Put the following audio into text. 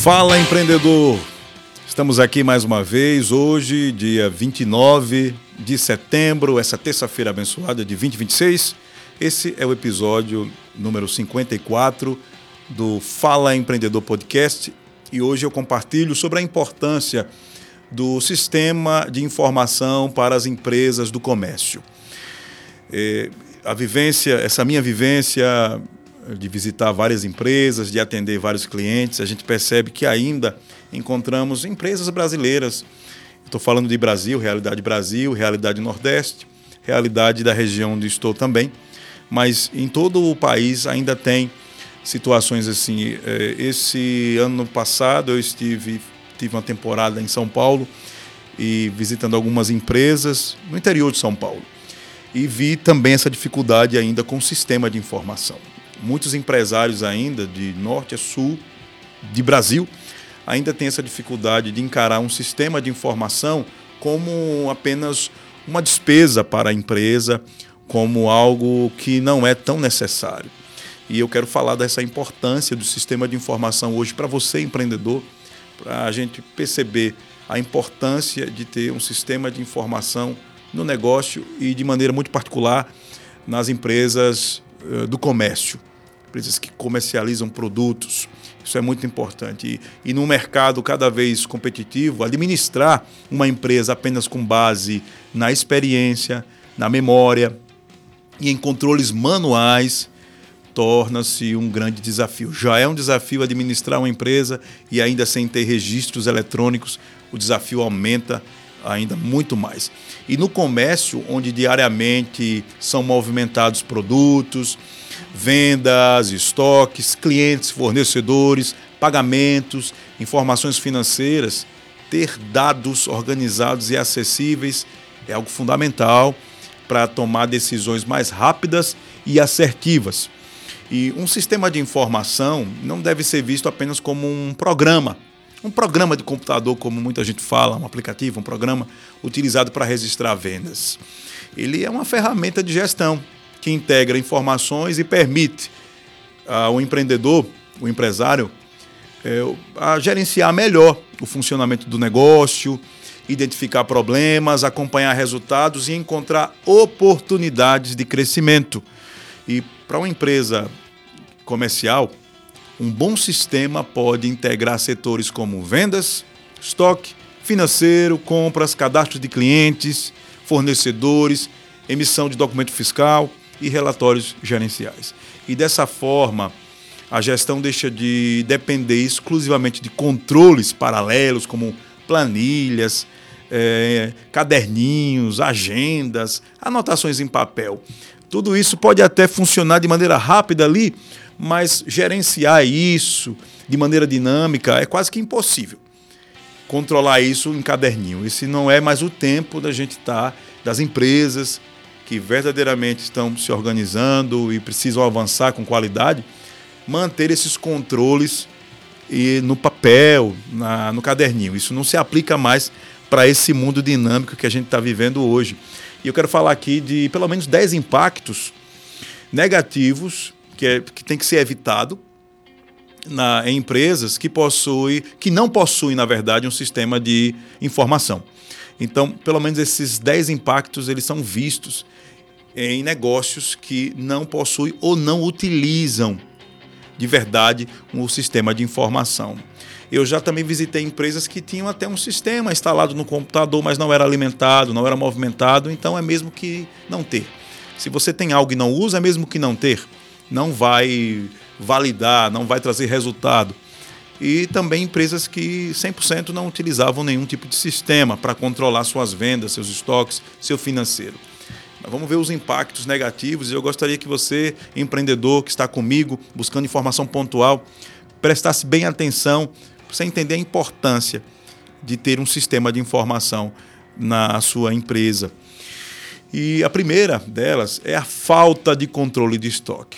Fala, empreendedor! Estamos aqui mais uma vez, hoje, dia 29 de setembro, essa terça-feira abençoada de 2026. Esse é o episódio número 54 do Fala Empreendedor Podcast e hoje eu compartilho sobre a importância do sistema de informação para as empresas do comércio. Essa minha vivência de visitar várias empresas, de atender vários clientes, a gente percebe que ainda encontramos empresas brasileiras. Estou falando de Brasil, realidade Nordeste, realidade da região onde estou também, mas em todo o país ainda tem situações assim. Esse ano passado eu tive uma temporada em São Paulo e visitando algumas empresas no interior de São Paulo. E vi também essa dificuldade ainda com o sistema de informação. Muitos empresários ainda, de norte a sul, de Brasil, ainda têm essa dificuldade de encarar um sistema de informação como apenas uma despesa para a empresa, como algo que não é tão necessário. E eu quero falar dessa importância do sistema de informação hoje para você, empreendedor, para a gente perceber a importância de ter um sistema de informação no negócio e, de maneira muito particular, nas empresas do comércio, empresas que comercializam produtos. Isso é muito importante. E num mercado cada vez competitivo, administrar uma empresa apenas com base na experiência, na memória e em controles manuais torna-se um grande desafio. Já é um desafio administrar uma empresa e ainda sem ter registros eletrônicos, o desafio aumenta ainda muito mais. E no comércio, onde diariamente são movimentados produtos, vendas, estoques, clientes, fornecedores, pagamentos, informações financeiras, ter dados organizados e acessíveis é algo fundamental para tomar decisões mais rápidas e assertivas. E um sistema de informação não deve ser visto apenas como um programa de computador, como muita gente fala, um aplicativo, um programa utilizado para registrar vendas. Ele é uma ferramenta de gestão que integra informações e permite ao empreendedor, o empresário, a gerenciar melhor o funcionamento do negócio, identificar problemas, acompanhar resultados e encontrar oportunidades de crescimento. E para uma empresa comercial, um bom sistema pode integrar setores como vendas, estoque, financeiro, compras, cadastro de clientes, fornecedores, emissão de documento fiscal e relatórios gerenciais. E dessa forma, a gestão deixa de depender exclusivamente de controles paralelos, como planilhas, caderninhos, agendas, anotações em papel. Tudo isso pode até funcionar de maneira rápida ali, mas gerenciar isso de maneira dinâmica é quase que impossível. Controlar isso em caderninho. Esse não é mais o tempo da gente estar, das empresas que verdadeiramente estão se organizando e precisam avançar com qualidade, manter esses controles no papel, no caderninho. Isso não se aplica mais para esse mundo dinâmico que a gente está vivendo hoje. E eu quero falar aqui de pelo menos 10 impactos negativos que tem que ser evitado em empresas que não possuem, na verdade, um sistema de informação. Então, pelo menos esses 10 impactos eles são vistos em negócios que não possuem ou não utilizam de verdade um sistema de informação. Eu já também visitei empresas que tinham até um sistema instalado no computador, mas não era alimentado, não era movimentado, então é mesmo que não ter. Se você tem algo e não usa, é mesmo que não ter. Não vai validar, não vai trazer resultado. E também empresas que 100% não utilizavam nenhum tipo de sistema para controlar suas vendas, seus estoques, seu financeiro. Vamos ver os impactos negativos e eu gostaria que você, empreendedor que está comigo, buscando informação pontual, prestasse bem atenção para você entender a importância de ter um sistema de informação na sua empresa. E a primeira delas é a falta de controle de estoque.